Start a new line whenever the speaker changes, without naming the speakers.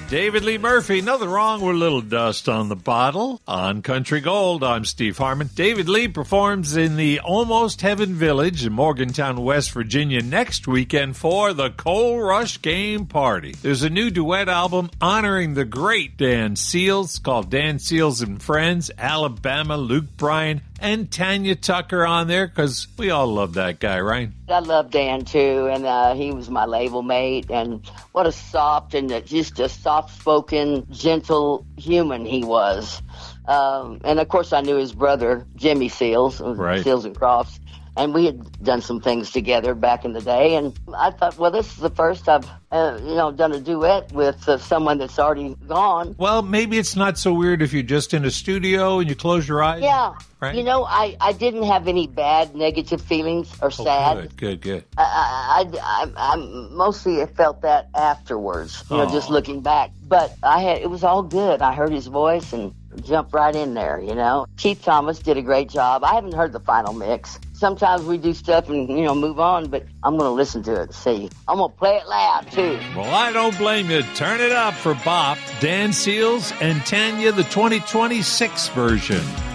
David Lee Murphy, nothing wrong with a little dust on the bottle. On Country Gold, I'm Steve Harmon. David Lee performs in the Almost Heaven Village in Morgantown, West Virginia next weekend for the Coal Rush Game Party. There's a new duet album honoring the great Dan Seals called Dan Seals and Friends, Alabama, Luke Bryan, and Tanya Tucker on there because we all love that guy, right?
I love Dan, too, and he was my label mate, and what a soft and just a soft-spoken, gentle human he was. And, of course, I knew his brother, Jimmy Seals,
right.
Seals and Crofts, and we had done some things together back in the day, and I thought, well, this is the first I've, done a duet with someone that's already gone.
Well, maybe it's not so weird if you're just in a studio and you close your eyes.
Yeah.
Right?
You know, I didn't have any bad negative feelings or sad.
Good.
I mostly felt that afterwards, just looking back. But it was all good. I heard his voice and jumped right in there, Keith Thomas did a great job. I haven't heard the final mix. Sometimes we do stuff and, move on, but I'm going to listen to it and see. I'm going to play it loud, too.
Well, I don't blame you. Turn it up for Bop, Dan Seals, and Tanya, the 2026 version.